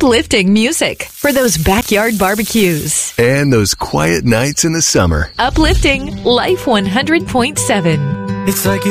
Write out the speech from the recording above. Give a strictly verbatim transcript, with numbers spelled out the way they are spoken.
Uplifting music for those backyard barbecues. And those quiet nights in the summer. Uplifting Life one hundred point seven. It's like you